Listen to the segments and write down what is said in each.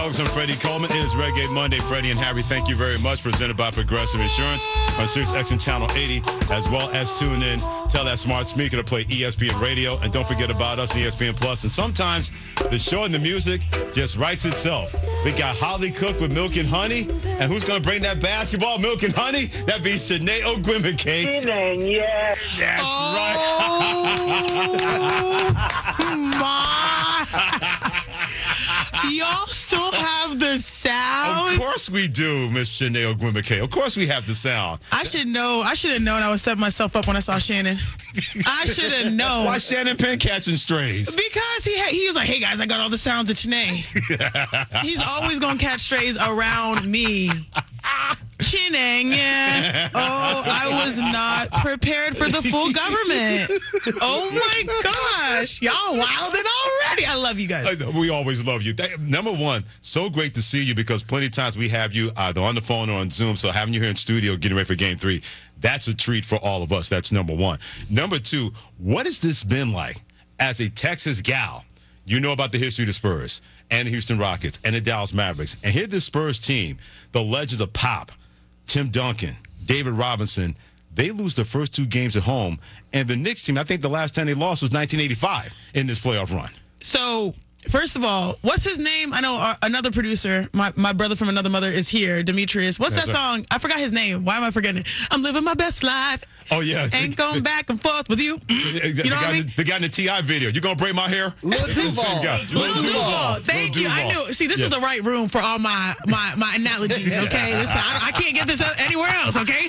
Alex and Freddie Coleman. It is Reggae Monday. Freddie and Harry, thank you very much. Presented by Progressive Insurance on SiriusXM Channel 80, as well as tune in. Tell that smart speaker to play ESPN Radio. And don't forget about us on ESPN Plus. And sometimes the show and the music just writes itself. We got Holly Cook with Milk and Honey. And who's going to bring that basketball, Milk and Honey? That'd be Sinead Ogwumike. Yeah. That's Y'all still have the sound? Of course we do, Miss Sinead Ogwumike. Of course we have the sound. I should know. I should have known I was setting myself up when I saw Shannon. I should have known. Why Shannon Penn catching strays? Because he was like, hey, guys, I got all the sounds of Chine. He's always going to catch strays around me. Chinang, yeah. Oh, I was not prepared for the full government. Oh, my gosh. Y'all wilding already. I love you guys. We always love you. Number one, so great to see you because plenty of times we have you either on the phone or on Zoom. So having you here in studio getting ready for Game 3, that's a treat for all of us. That's number one. Number two, what has this been like as a Texas gal? You know about the history of the Spurs and the Houston Rockets and the Dallas Mavericks. And here's the Spurs team, the legends of Pop, Tim Duncan, David Robinson. They lose the first two games at home. And the Knicks team, I think the last time they lost was 1985 in this playoff run. So, first of all, what's his name? I know another producer, my brother from another mother is here, Demetrius. What's that song? I forgot his name. Why am I forgetting it? I'm living my best life. Oh, yeah. Ain't going back and forth with you. You know what I mean? The guy in the T.I. video. You going to braid my hair? Lil Duval. Lil Duval. Thank you. I knew. See, this is the right room for all my analogies, okay? Listen, I can't get this anywhere else, okay?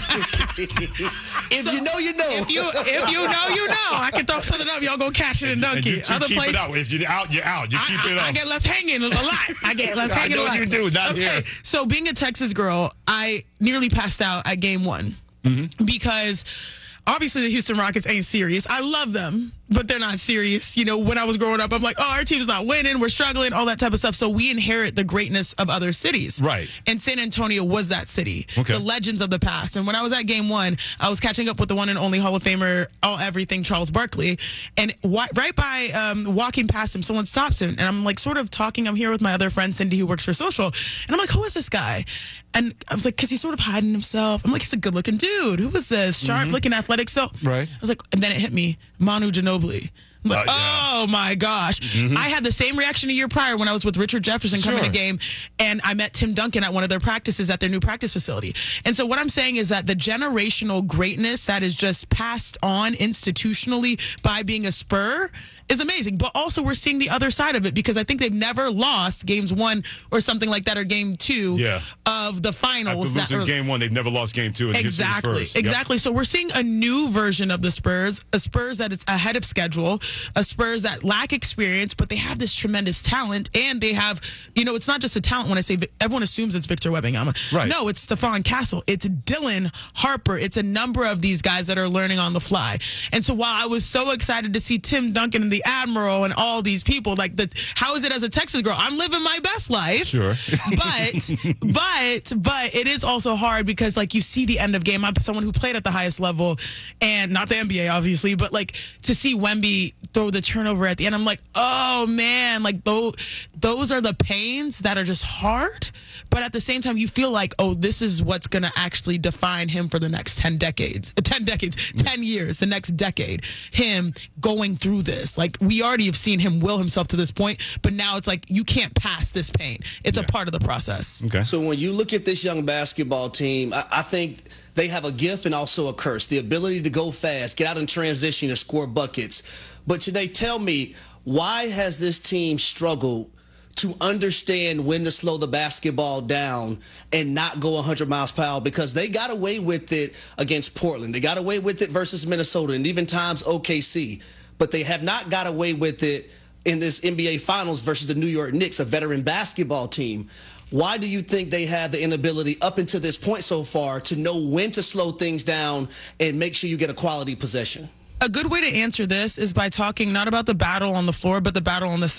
If you know, you know. If you know, you know. I can throw something up. Y'all go catch it and dunk And you it. Other keep place, it out. If you're out, you're out. You keep it up. I get left hanging a lot. I get left hanging a lot. I know you do. Not here. So being a Texas girl, I nearly passed out at game one because obviously the Houston Rockets ain't serious. I love them, but they're not serious. You know, when I was growing up, I'm like, oh, our team's not winning. We're struggling, all that type of stuff. So we inherit the greatness of other cities. Right. And San Antonio was that city. Okay. The legends of the past. And when I was at game one, I was catching up with the one and only Hall of Famer, everything, Charles Barkley. And right by walking past him, someone stops him. And I'm like sort of talking. I'm here with my other friend, Cindy, who works for Social. And I'm like, who is this guy? And I was like, because he's sort of hiding himself. I'm like, he's a good-looking dude. Who is this? Sharp-looking, athletic. So right. I was like, and then it hit me, Manu Ginobili. I'm like, yeah. Oh, my gosh. I had the same reaction a year prior when I was with Richard Jefferson coming to game, and I met Tim Duncan at one of their practices at their new practice facility. And so what I'm saying is that the generational greatness that is just passed on institutionally by being a Spur is amazing. But also we're seeing the other side of it because I think they've never lost games one or something like that or game two of the finals. After losing game one, they've never lost game two. In exactly. The Spurs. Exactly. Yep. So we're seeing a new version of the Spurs, a Spurs that is ahead of schedule, a Spurs that lack experience, but they have this tremendous talent, and they have, you know, it's not just a talent. When I say everyone assumes it's Victor Wembanyama. Right. No, it's Stephon Castle. It's Dylan Harper. It's a number of these guys that are learning on the fly. And so while I was so excited to see Tim Duncan and the Admiral and all these people, like how is it as a Texas girl? I'm living my best life. Sure. but it is also hard because like you see the end of game. I'm someone who played at the highest level, and not the NBA obviously, but like to see Wemby throw the turnover at the end, I'm like, oh man, like those are the pains that are just hard. But at the same time, you feel like, oh, this is what's going to actually define him for the next 10 years, the next decade, him going through this. Like, we already have seen him will himself to this point, but now it's like, you can't pass this pain. It's a part of the process. Okay. So when you look at this young basketball team, I think they have a gift and also a curse. The ability to go fast, get out in transition, and score buckets. But today, tell me, why has this team struggled to understand when to slow the basketball down and not go 100 miles per hour? Because they got away with it against Portland. They got away with it versus Minnesota and even times OKC. But they have not got away with it in this NBA Finals versus the New York Knicks, a veteran basketball team. Why do you think they have the inability up until this point so far to know when to slow things down and make sure you get a quality possession? A good way to answer this is by talking not about the battle on the floor, but the battle on the side.